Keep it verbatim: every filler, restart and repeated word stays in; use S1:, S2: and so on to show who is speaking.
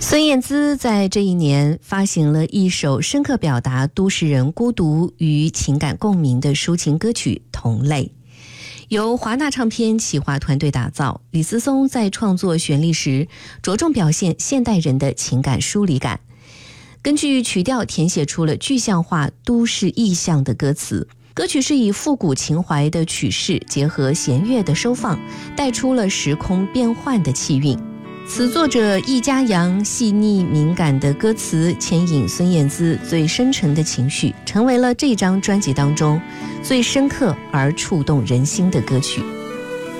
S1: 孙燕姿在这一年发行了一首深刻表达都市人孤独与情感共鸣的抒情歌曲《同类》，由华纳唱片企划团队打造。李思松在创作旋律时着重表现现代人的情感疏离感，根据曲调填写出了具象化都市意象的歌词。歌曲是以复古情怀的曲式结合弦乐的收放，带出了时空变换的气韵。词作者易家扬细腻敏感的歌词牵引孙燕姿最深沉的情绪，成为了这张专辑当中最深刻而触动人心的歌曲。